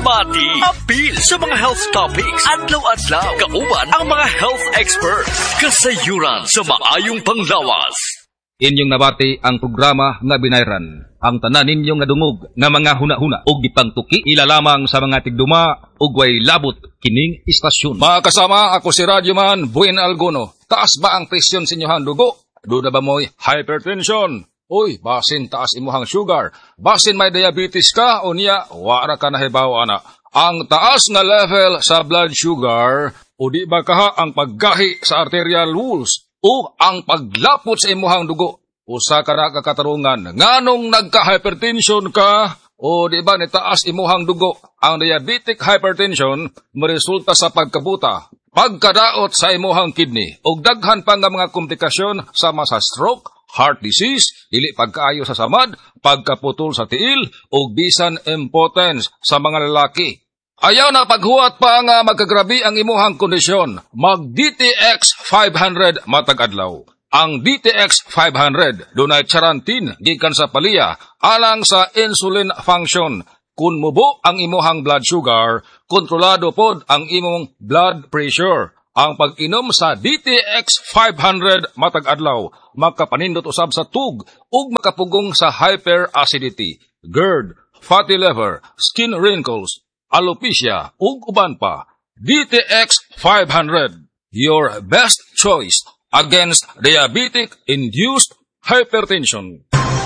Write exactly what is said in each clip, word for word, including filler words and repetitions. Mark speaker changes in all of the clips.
Speaker 1: Mati, apil sa mga health topics. Adlaw-adlaw, kauban ang mga health experts. Kasayuran sa maayong panglawas.
Speaker 2: Inyong nabati ang programa nga binayran. Ang tanan ninyong nadungog nga mga huna-huna o gipangtuki ilalamang sa mga tigduma ug way labot kining istasyon.
Speaker 3: Mga kasama, ako si Radyoman Buen Alguno. Taas ba ang presyon sa inyong dugo? Duda ba mo'y hypertension? Uy, basin taas imuhang sugar. Basin may diabetes ka o niya, wara ka na hibaw ana. Ang taas nga level sa blood sugar o di ba kaha ang paggahi sa arterial walls o ang paglapot sa imuhang dugo. Usa ka na kakatarungan, nganong nagka-hypertension ka o di ba nitaas imuhang dugo. Ang diabetic hypertension maresulta sa pagkabuta, pagkadaot sa imuhang kidney o daghan pa nga mga komplikasyon sama sa stroke, heart disease, dili pagkaayo sa samad, pagkaputol sa tiil o bisan impotence sa mga lalaki. Ayaw na paghuwat pa nga magkagrabi ang imuhang kondisyon, mag-D T X five hundred matag adlaw. Ang D T X five hundred dunay charantin gikan sa palya alang sa insulin function. Kun mubo ang imuhang blood sugar, kontrolado pod ang imong blood pressure. Ang pag-inom sa D T X five hundred matag adlaw makapanindot usab sa tug ug makapugong sa hyperacidity, GERD, fatty liver, skin wrinkles, alopecia ug uban pa. D T X five hundred, your best choice against diabetic-induced hypertension.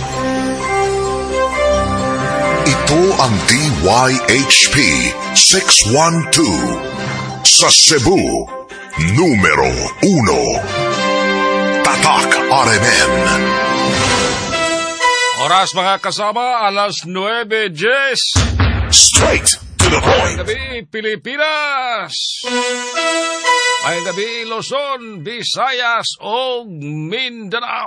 Speaker 4: Ito ang D Y H P six one two sa Cebu, numero uno. Tatak R M N.
Speaker 3: Oras mga kasama, alas nuwebe diyes.
Speaker 4: Straight to the point.
Speaker 3: Gabi, Pilipinas. Ay gabi, Luzon, Visayas o Mindanao.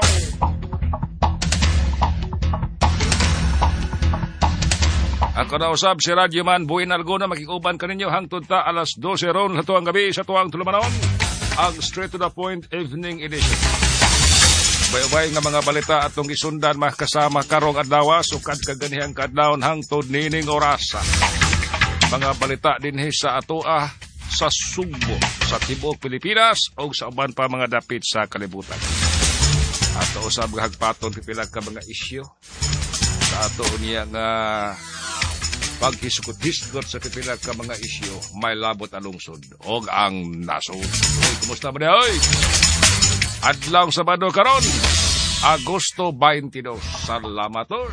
Speaker 3: Ako na usab si Radyoman Buen Alguno, makikuban ka ninyo hangtod ta alas dose ron sa tuwang gabi sa tuwang tulumanon. Ang Straight to the Point Evening Edition. Bay-bay nga mga balita atong isundan mga kasama karong adlaw, sukad kaganihang kadlawon hangtod nining orasa. Mga balita dinhi sa atoa sa Sugbo, sa tibuok Pilipinas o sa uban pa mga dapit sa kalibutan. Ato usab hagpaton pipila ka mga isyu sa ato niya nga paghisgot-hisgot sa pipila ka mga isyu may labot ang lungsod o ang nasod. Oy, kumusta ba niya? Oy! Adlaw Sabado karon, Agosto twenty-two. Salamat or.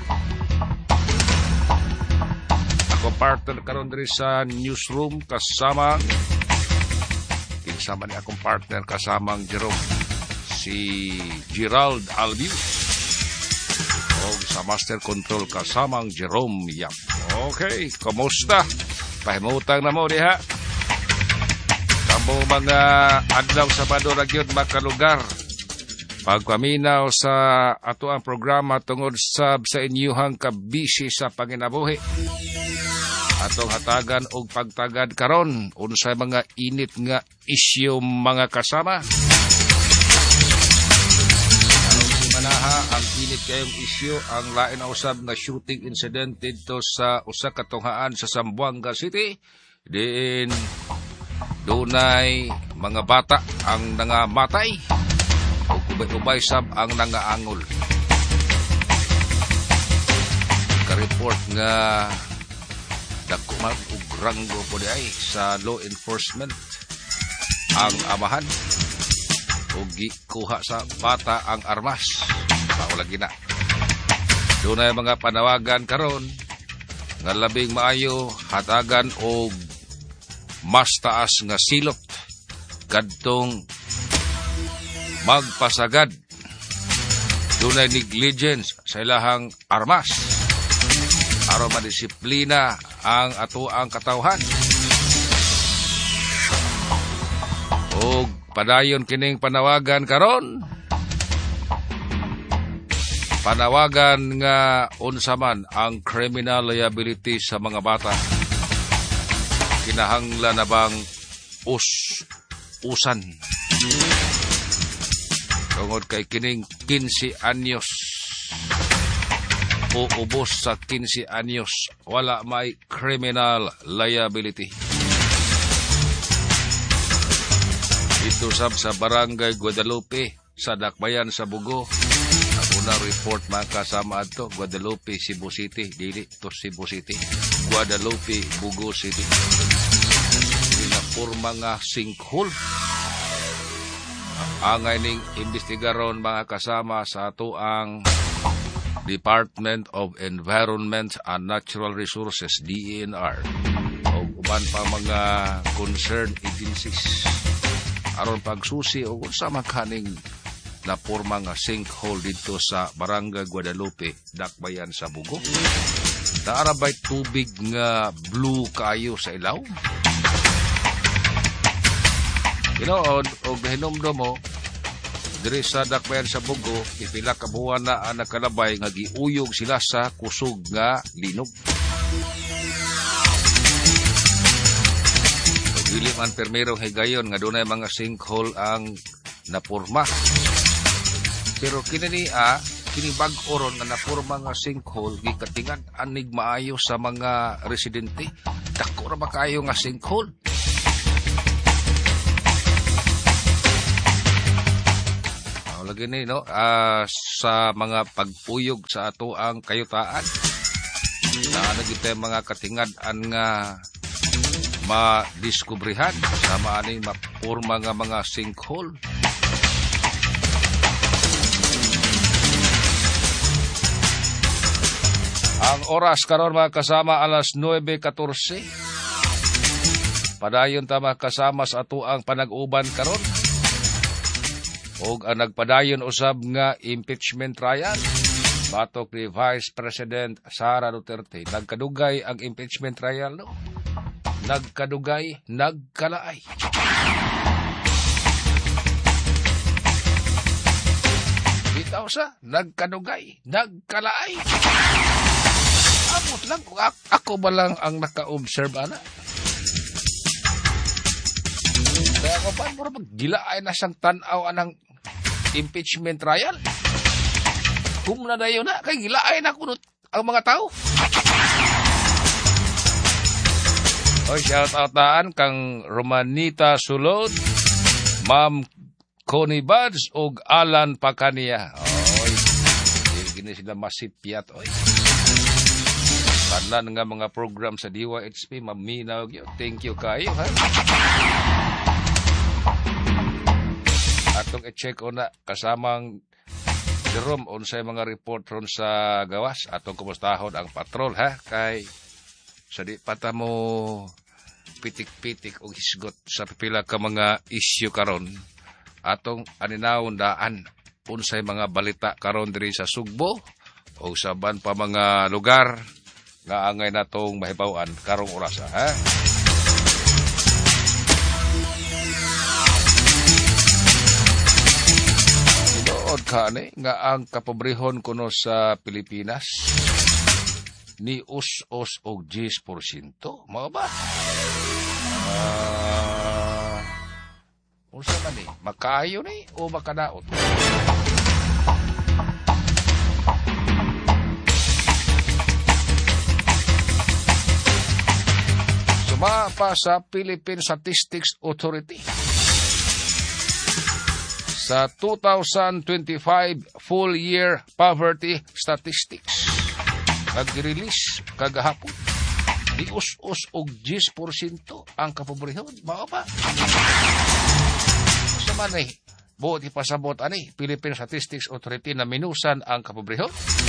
Speaker 3: Ako partner karon diri sa newsroom kasama kinsama ni akong partner kasamang Jerome, si Gerald Albiu. O sa Master Control kasamang Jerome Yap. Okay, kumusta? Pahimutang na mo diha. Kamo mga adlaw Sabado ra gyud makalugar. Pagpaminaw sa ato ang programa tungod sab sa inyuhang kabisi sa panginabuhi. Atong hatagan og pagtagad karon unsay mga init nga isyu mga kasama. Anong simanaha ang init kayong isyu ang lain na usab nga shooting incident dito sa usa ka tunghaan sa Zamboanga City. Diin dunay mga bata ang nangamatay o ubay-ubay sab ang nangaangol. Ka-report nga dakuman ug ranggo po di ay sa law enforcement ang amahan o gikuha sa bata ang armas. Paula gina. Dunay mga panawagan karon nga labing maayo hatagan og mas taas nga silot kadtong magpasagad. Dunay negligence sa ilahang armas aron madisiplina ang ato ang katawhan. O padayon kining panawagan karon, panawagan nga unsa man ang criminal liability sa mga bata. Kinahanglan na bang us usan tungod kay kining fifteen anyos o ubos sa fifteen anyos, wala may criminal liability. Ito sab sa Barangay Guadalupe, sa Dakbayan sa Bugo. Ako na report mga kasama ato, Guadalupe, Cebu City, dili to Cebu City, Guadalupe, Bugo City. Pinapur mga sinkhole. Angay ning investigaron mga kasama sa ato ang Department of Environment and Natural Resources, D E N R, o uban pa mga concerned agencies aron pagsusi o unsa man kaning na porma nga sinkhole dito sa Barangay Guadalupe, Dakbayan sa Bugo. Naarabay tubig nga blue kayo sa ilaw. You know, o, o hinomdom mo, diri sa Dakbayan sa Bugo, ipila ka buwan na ang nakalabay nga giuyog sila sa kusog nga linog. Dili man permerong higayon nga dunay mga sinkhole ang napurma. Pero kini a kini bag-o ron nga napurma nga sinkhole gikatingad anig maayo sa mga residente. Dako ra ba kayo nga sinkhole? Oh, lagi ni no uh, sa mga pagpuyog sa ato ang kayutaan. Na nagitay mga katingad-an nga madiskubrihan sa maaning mapurma nga mga sinkhole. Ang oras karon mga kasama alas nueve fourteen. Padayon ta mga kasama sa ato ang panag-uban karon. Og ang nagpadayon usab nga impeachment trial batok ni Vice President Sara Duterte. Nagkadugay ang impeachment trial no. Nagkadugay, nagkalaay. Bitaw sa, nagkadugay, nagkalaay. Abot lang, kung ako ba lang ang naka-observe, ana? Kaya ako pa, mura magdilaay na siyang tanaw anang impeachment trial. Kung na dayo na, kay gilaay na kunot ang mga tao. Oy, shout out taan kang Romanita Sulod, Ma'am Connie Buds ug Alan Pacania. Oy, gini sila masipyat oy. Tanan nga mga program sa D Y H P maminaw gyud. Thank you kayo ha. Atong i-check una kasamang Jerome unsay mga report ron sa gawas atong kumustahon ang patrol ha kay sa di pata mo pitik-pitik o hisgot sa pipila ka mga issue karon atong aninawon daan unsay mga balita karon diri sa Sugbo o saban pa mga lugar nga angay natong mahibaw-an karong orasa ha. Tinuod kani nga ang kapobrehon kuno sa Pilipinas ni us-us og ten percent. Mao ba? Ah, uh, unsa man ni? Makaayo ni o makadaot? Sumapa sa Philippine Statistics Authority. Sa twenty twenty-five full year poverty statistics nag-release kagahapon di us-us og ten percent ang kapobrehon. Mao ba? Sa manay buot ipasabot ani Philippine Statistics Authority na minusan ang kapobrehon.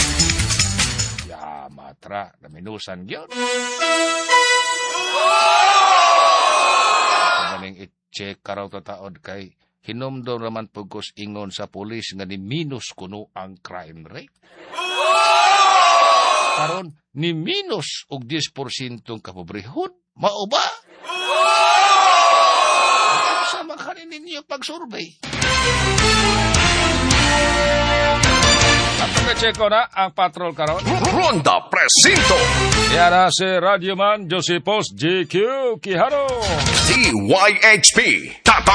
Speaker 3: Ya matra na minusan gyud. Sa maning i-check karaw to taod kay hinumdom naman pugos ingon sa pulis nga ni minus kuno ang crime rate. Karon ni minus og ten percent kapobrehon. Mao ba? Sa makanin ninyo pag-survey. At na-check ko na ang patrol karon.
Speaker 4: Ronda Presinto.
Speaker 3: Yan na si Radyoman Josepos G Q Quijano.
Speaker 4: D Y H P Tatak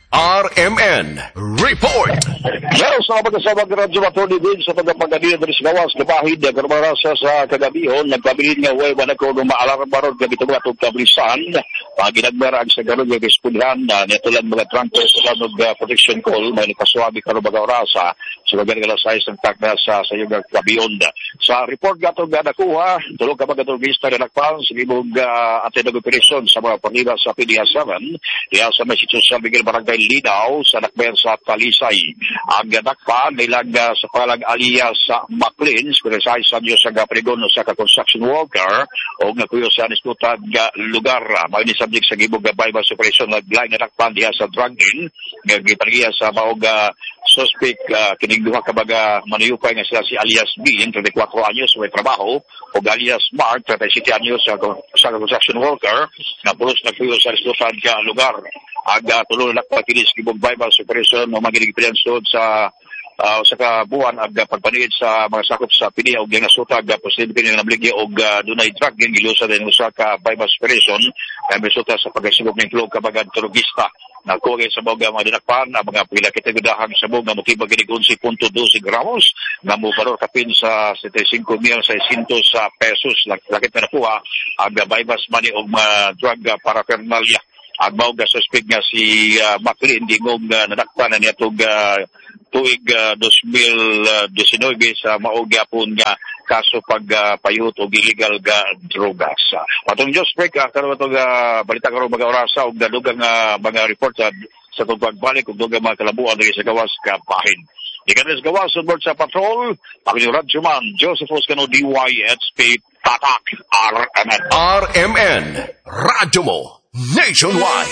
Speaker 4: R M N Report.
Speaker 5: Yes, sa pagkasabag radyo Atty. Din sa pagpapagadina dari sa gawas kabahid na karmarasa sa kagabihon nagpabilin nga way wala ko maalarma ron gabi tuwa tug kabrisan pag ginagmerag sa garon nga gispudhan na nitulan mga trangko sa lanog uh, protection call may nakaswabi karon baga orasa sa baga nga size ng takna sa sa yung kabihon sa report gato nga nakuha tulog ka baga turgista na nakpan sa libog uh, atin operation sa mga partida sa P D H seven diya sa Masito sa Bigil Barangay Linaw sa nakbayan sa Talisay. Ang nadakpan nilag uh, sa palag alias sa McLean, kuresay sa Diyos sa Gaprigon sa construction worker o nakuyo sa nisutag uh, lugar. May ni subject sa gibog gabay ba operation naglaing nadakpan diya sa drug-in gipagiya sa maog uh, suspect uh, kining duha ka baga manuyupay nga sila si alias B, thirty-four anyos may trabaho o alias Mark, thirty-seven anyos sa, sa construction worker na pulos nakuyo sa nisutag uh, lugar. Aga tulo na pagkilis gibog Bible operation mo maginig pinensod sa uh, sa kabuan aga pagpaniid sa mga sakop sa P D H og nga sutag posible kini nga nabligya og uh, dunay drug gang gilusa din usa ka Bible operation kay resulta sa pagsigog ng klog kabagad turugista na kuha sa mga mga dinakpan ang mga pila kategoriyahang sabog nga motibo gini eleven point twelve gramos nga mo valor kapin sa seventy-five mil seiscientos pesos lakit na nakuha ang Bible money og mga drug uh, paraphernalia. Ang mawag suspect nga si uh, McLean dingog uh, nadakpan na niya itong uh, tuig uh, twenty nineteen sa maog yapon nga kaso pag uh, payut o illegal ga drogas. Uh, patong Diyos break, uh, karoon itong uh, balita karoon mga orasa o dadugang uh, mga report uh, sa itong pagbalik o dugang mga kalabuan rin sa gawas kapahin. Ikanis gawas sa board sa patrol, Panginoon Radyoman, Joseph Oscano D Y H P Tatak R M N.
Speaker 4: R M N Radyo mo Nationwide.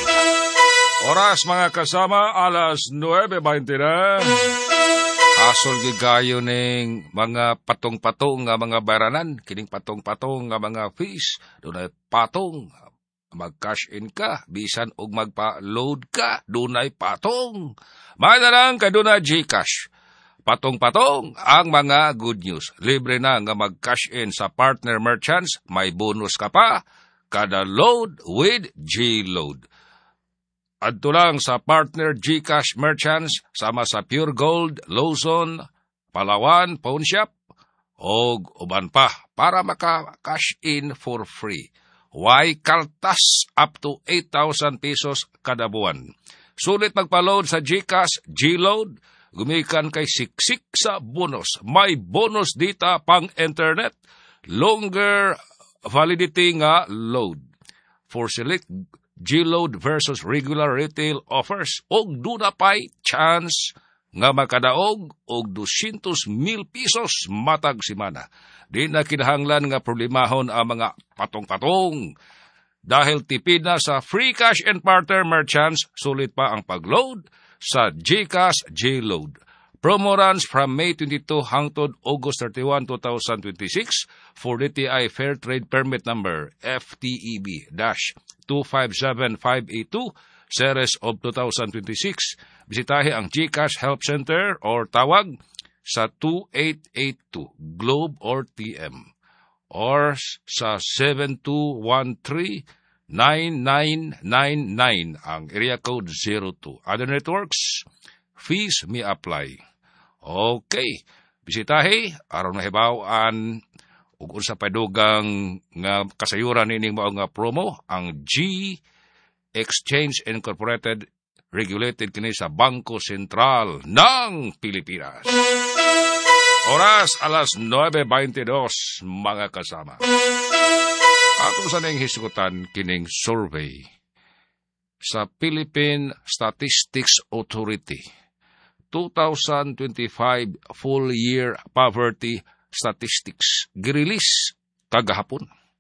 Speaker 3: Oras mga kasama, alas nuwebe bainte na. Asol gigayo ning mga patong-patong nga mga baranan, kining patong-patong nga mga fees, dunay patong mag-cash in ka, bisan og magpa-load ka, dunay patong. May na lang kay dunay GCash. Patong-patong ang mga good news. Libre na nga mag-cash in sa partner merchants, may bonus ka pa. Kada load with G-Load. Adto lang sa partner GCash merchants sama sa Pure Gold, Lawson, Palawan, Pawn Shop, o uban pa para maka-cash in for free. Why kaltas up to eight thousand pesos kada buwan. Sulit magpa-load sa GCash, G-Load, gumikan kay siksik sa bonus. May bonus data pang internet, longer validity nga load. For select G-Load versus regular retail offers, og duna pay chance nga makadaog og two hundred mil pesos matag simana. Di na kinahanglan nga problemahon ang mga patong-patong. Dahil tipid na sa free cash and partner merchants, sulit pa ang pag-load sa GCash G-Load. Promo runs from May twenty-two hangtod August thirty-one, twenty twenty-six for D T I Fair Trade Permit Number F T E B two five seven five eight two series of twenty twenty-six. Bisitahe ang GCash Help Center or tawag sa two eight eight two Globe or T M or sa seven two one three nine nine nine nine ang area code zero two. Other networks, fees may apply. Okay, bisitahe aron mahibawaan ug unsa pa dugang nga kasayuran nining mao nga promo ang G Exchange Incorporated, regulated kini sa Bangko Sentral ng Pilipinas. Oras alas nuwebe baintidós mga kasama. Ato sa ning hisgutan kining survey sa Philippine Statistics Authority twenty twenty-five full year poverty statistics girilis kagahapon.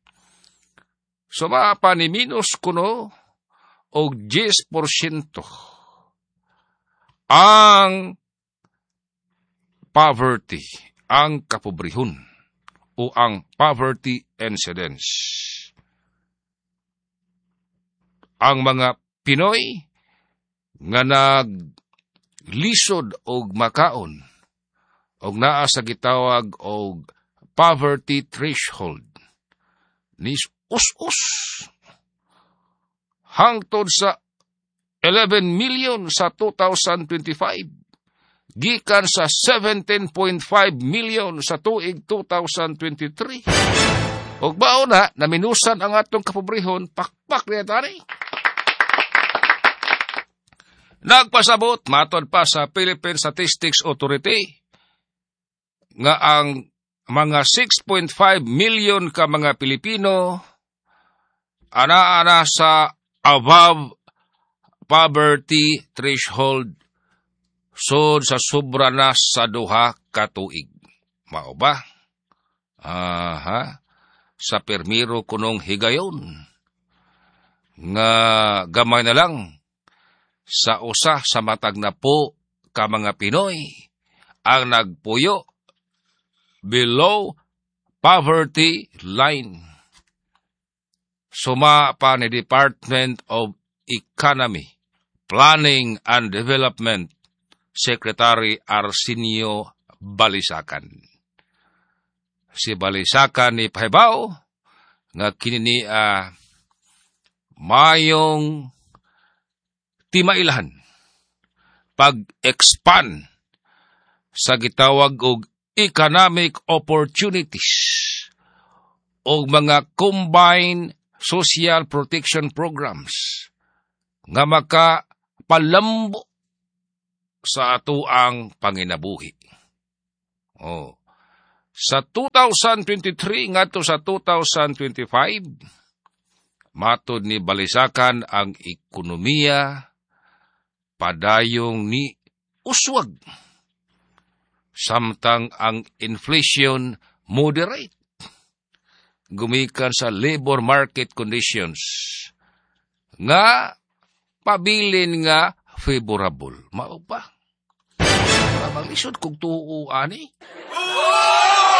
Speaker 3: So mapaniminus kuno og ten porsyento ang poverty, ang kapobrehon o ang poverty incidence. Ang mga Pinoy nga naglisod og makaon og naa sa gitawag og poverty threshold nis us-us hangtod sa eleven million sa two thousand twenty-five. Gikan sa seventeen point five million sa tuig two thousand twenty-three. Ug bao na, naminusan ang atong kapobrehon, pakpak niya tani. Nagpasabot, matod pa sa Philippine Statistics Authority, nga ang mga six point five million ka mga Pilipino ana-ana sa above poverty threshold, so sa sobra na sa duha ka tuig. Mao ba? Aha. Sa permiro kunong higayon nga gamay na lang sa usa sa matag na po ka mga Pinoy ang nagpuyo below poverty line. Suma pa ni Department of Economy, Planning and Development Secretary Arsenio Balisacan. Si Balisacan ni pahibaw nga kinini uh, mayong timailahan pag-expand sa gitawag og economic opportunities o mga combined social protection programs nga makapalambo sa atuang panginabuhi. Oh. Sa two thousand twenty-three ngadto sa two thousand twenty-five, matod ni Balisacan ang ekonomiya padayong ni uswag, samtang ang inflation moderate, gumikan sa labor market conditions nga pabilin nga favorable. Mao pa. Para maglisod kung tuo ani.